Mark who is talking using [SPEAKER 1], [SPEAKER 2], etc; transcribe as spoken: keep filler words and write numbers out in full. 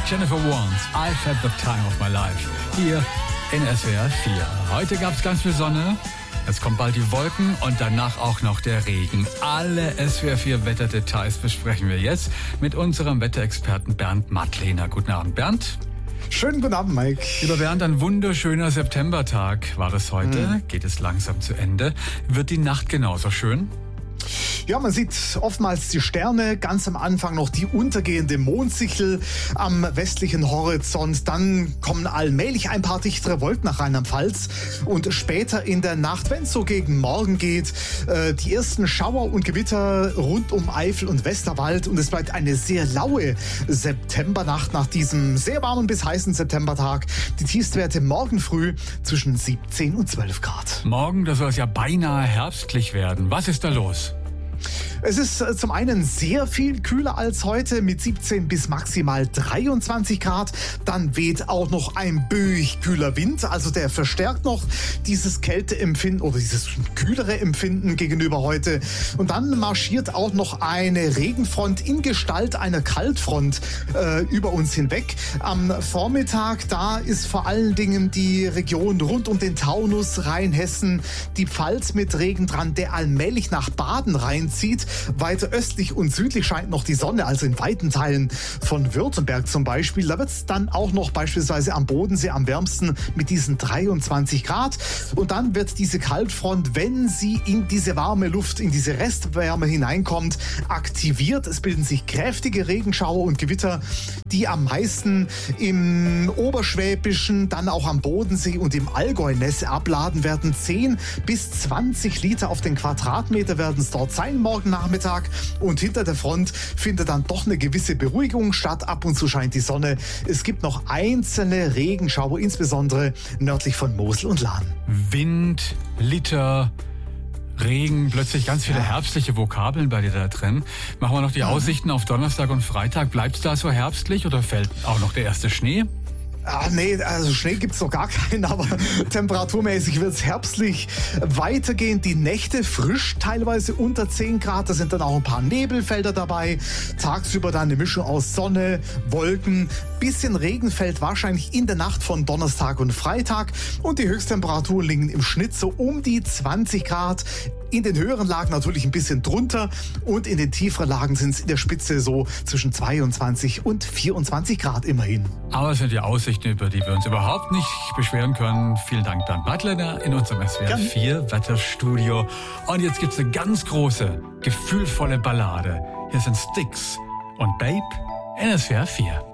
[SPEAKER 1] Jennifer Warnes, I've had the time of my life. Hier in S W R vier. Heute gab es ganz viel Sonne. Jetzt kommt bald die Wolken und danach auch noch der Regen. Alle S W R vier Wetterdetails besprechen wir jetzt mit unserem Wetterexperten Bernd Mattlehner. Guten Abend, Bernd.
[SPEAKER 2] Schönen guten Abend, Mike.
[SPEAKER 1] Lieber Bernd, ein wunderschöner Septembertag war es heute. Mhm. Geht es langsam zu Ende. Wird die Nacht genauso schön?
[SPEAKER 2] Ja, man sieht oftmals die Sterne, ganz am Anfang noch die untergehende Mondsichel am westlichen Horizont. Dann kommen allmählich ein paar dichtere Wolken nach Rheinland-Pfalz. Und später in der Nacht, wenn es so gegen Morgen geht, äh, die ersten Schauer und Gewitter rund um Eifel und Westerwald. Und es bleibt eine sehr laue Septembernacht nach diesem sehr warmen bis heißen Septembertag. Die Tiefstwerte morgen früh zwischen siebzehn und zwölf Grad.
[SPEAKER 1] Morgen, da soll es ja beinahe herbstlich werden. Was ist da los?
[SPEAKER 2] Es ist zum einen sehr viel kühler als heute mit siebzehn bis maximal dreiundzwanzig Grad. Dann weht auch noch ein böig kühler Wind, also der verstärkt noch dieses Kälteempfinden oder dieses kühlere Empfinden gegenüber heute. Und dann marschiert auch noch eine Regenfront in Gestalt einer Kaltfront äh, über uns hinweg. Am Vormittag, da ist vor allen Dingen die Region rund um den Taunus, Rheinhessen, die Pfalz mit Regen dran, der allmählich nach Baden reinzieht. Weiter östlich und südlich scheint noch die Sonne, also in weiten Teilen von Württemberg zum Beispiel. Da wird es dann auch noch beispielsweise am Bodensee am wärmsten mit diesen dreiundzwanzig Grad. Und dann wird diese Kaltfront, wenn sie in diese warme Luft, in diese Restwärme hineinkommt, aktiviert. Es bilden sich kräftige Regenschauer und Gewitter, die am meisten im Oberschwäbischen, dann auch am Bodensee und im Allgäu Nässe abladen werden. zehn bis zwanzig Liter auf den Quadratmeter werden es dort sein morgen Nachmittag. Und hinter der Front findet dann doch eine gewisse Beruhigung statt. Ab und zu scheint die Sonne. Es gibt noch einzelne Regenschauer, insbesondere nördlich von Mosel und Lahn.
[SPEAKER 1] Wind, Liter, Regen, plötzlich ganz viele herbstliche Vokabeln bei dir da drin. Machen wir noch die Aussichten auf Donnerstag und Freitag. Bleibt es da so herbstlich oder fällt auch noch der erste Schnee?
[SPEAKER 2] Ah, nee, also Schnee gibt's noch gar keinen, aber temperaturmäßig wird's herbstlich weitergehen. Die Nächte frisch, teilweise unter zehn Grad. Da sind dann auch ein paar Nebelfelder dabei. Tagsüber dann eine Mischung aus Sonne, Wolken. Bisschen Regen fällt wahrscheinlich in der Nacht von Donnerstag und Freitag. Und die Höchsttemperaturen liegen im Schnitt so um die zwanzig Grad. In den höheren Lagen natürlich ein bisschen drunter und in den tieferen Lagen sind es in der Spitze so zwischen zweiundzwanzig und vierundzwanzig Grad immerhin.
[SPEAKER 1] Aber es sind die Aussichten, über die wir uns überhaupt nicht beschweren können. Vielen Dank, Bernd Mattlehner in unserem S W R vier Wetterstudio. Und jetzt gibt's eine ganz große, gefühlvolle Ballade. Hier sind Styx und Babe in S W R vier.